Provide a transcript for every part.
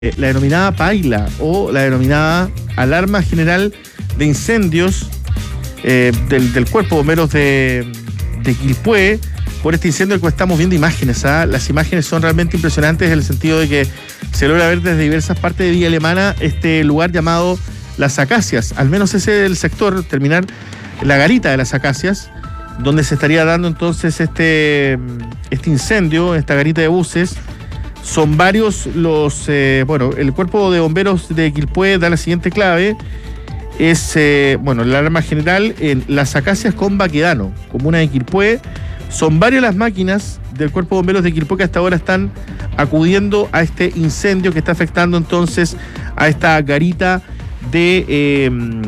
la denominada PAILA o la denominada Alarma General de Incendios del Cuerpo de Bomberos de Quilpué por este incendio del cual estamos viendo imágenes. Las imágenes son realmente impresionantes en el sentido de que se logra ver desde diversas partes de Villa Alemana este lugar llamado Las Acacias, al menos ese es el sector, terminar la garita de Las Acacias, donde se estaría dando entonces este incendio, esta garita de buses. Son varios los... el Cuerpo de Bomberos de Quilpué da la siguiente clave. Es, la alarma general en Las Acacias con Baquedano, comuna de Quilpué. Son varias las máquinas del Cuerpo de Bomberos de Quilpué que hasta ahora están acudiendo a este incendio que está afectando entonces a esta garita de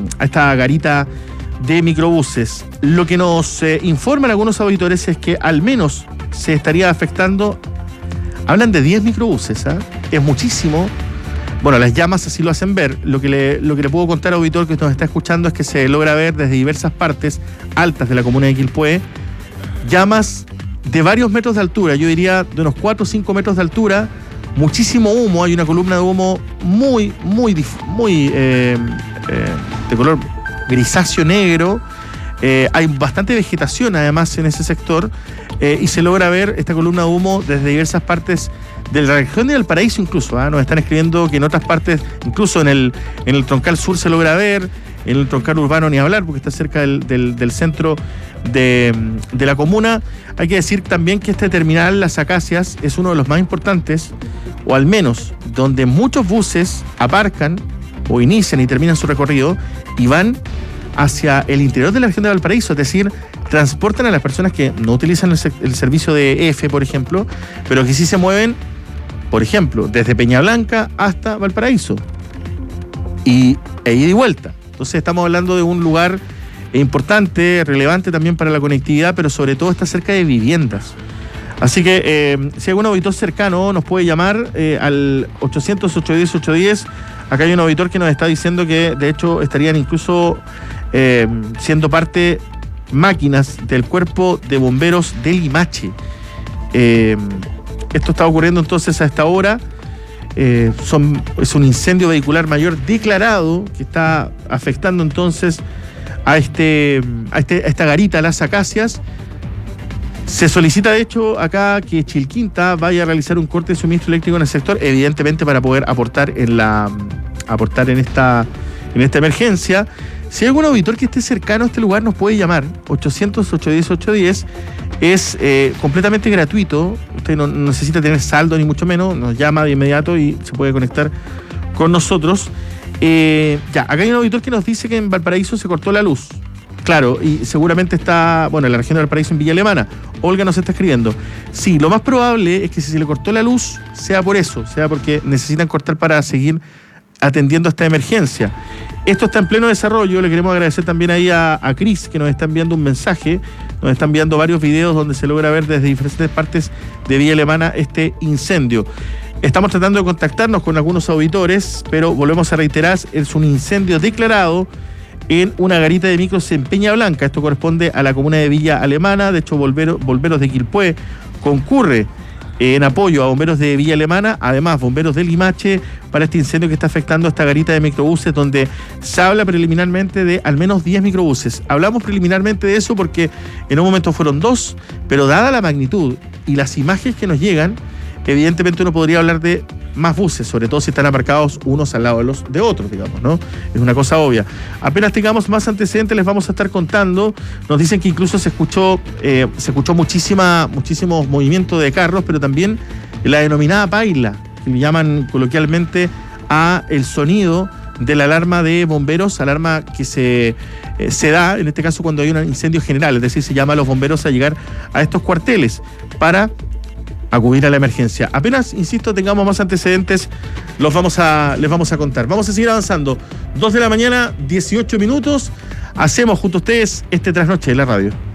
microbuses. Lo que nos informan algunos auditores es que al menos se estaría afectando. Hablan de 10 microbuses, es muchísimo. Bueno, las llamas así lo hacen ver. Lo que le puedo contar, auditor, que nos está escuchando, es que se logra ver desde diversas partes altas de la comuna de Quilpué llamas de varios metros de altura, yo diría de unos 4 o 5 metros de altura, muchísimo humo, hay una columna de humo muy de color grisáceo negro, hay bastante vegetación además en ese sector, y se logra ver esta columna de humo desde diversas partes de la región de Valparaíso incluso. Nos están escribiendo que en otras partes, incluso en el troncal sur se logra ver, en el troncal urbano ni hablar porque está cerca del centro de la comuna. Hay que decir también que este terminal Las Acacias es uno de los más importantes, o al menos donde muchos buses aparcan o inician y terminan su recorrido y van hacia el interior de la región de Valparaíso, es decir, transportan a las personas que no utilizan el servicio de EFE, por ejemplo, pero que sí se mueven, por ejemplo, desde Peña Blanca hasta Valparaíso e ida y vuelta. Entonces estamos hablando de un lugar importante, relevante también para la conectividad, pero sobre todo está cerca de viviendas. Así que si algún auditor cercano nos puede llamar al 800-810-810. Acá hay un auditor que nos está diciendo que de hecho estarían incluso siendo parte máquinas del Cuerpo de Bomberos de Limache. Esto está ocurriendo entonces a esta hora. Es un incendio vehicular mayor declarado que está afectando entonces a esta garita, Las Acacias. Se solicita de hecho acá que Chilquinta vaya a realizar un corte de suministro eléctrico en el sector, evidentemente para poder aportar en esta emergencia. Si hay algún auditor que esté cercano a este lugar nos puede llamar 800-810-810. Es completamente gratuito, usted no necesita tener saldo ni mucho menos, nos llama de inmediato y se puede conectar con nosotros. Acá hay un auditor que nos dice que en Valparaíso se cortó la luz. Claro, y seguramente está, en la región de Valparaíso, en Villa Alemana. Olga nos está escribiendo. Sí, lo más probable es que si se le cortó la luz, sea por eso, sea porque necesitan cortar para seguir atendiendo a esta emergencia. Esto está en pleno desarrollo. Le queremos agradecer también ahí a Cris, que nos está enviando un mensaje. Nos está enviando varios videos donde se logra ver desde diferentes partes de Villa Alemana este incendio. Estamos tratando de contactarnos con algunos auditores, pero volvemos a reiterar, es un incendio declarado en una garita de micros en Peña Blanca. Esto corresponde a la comuna de Villa Alemana. De hecho, Bomberos de Quilpué concurre en apoyo a bomberos de Villa Alemana, además bomberos de Limache, para este incendio que está afectando a esta garita de microbuses, donde se habla preliminarmente de al menos 10 microbuses. Hablamos preliminarmente de eso porque en un momento fueron 2, pero dada la magnitud y las imágenes que nos llegan, evidentemente uno podría hablar de más buses, sobre todo si están aparcados unos al lado de otros, digamos, ¿no? Es una cosa obvia. Apenas tengamos más antecedentes les vamos a estar contando. Nos dicen que incluso se escuchó muchísimo movimiento de carros, pero también la denominada PAILA, que le llaman coloquialmente a el sonido de la alarma de bomberos, alarma que se da, en este caso cuando hay un incendio general, es decir, se llama a los bomberos a llegar a estos cuarteles para acudir a la emergencia. Apenas, insisto, tengamos más antecedentes, les vamos a contar. Vamos a seguir avanzando. 2 de la mañana, 18 minutos. Hacemos junto a ustedes este trasnoche de la radio.